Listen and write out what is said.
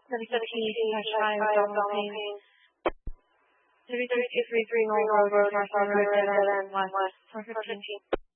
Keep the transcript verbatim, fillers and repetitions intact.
seventeen hash high abdominal pain. thirty-three two three three Road, Road, North Road, Dead End, West, four fifteen.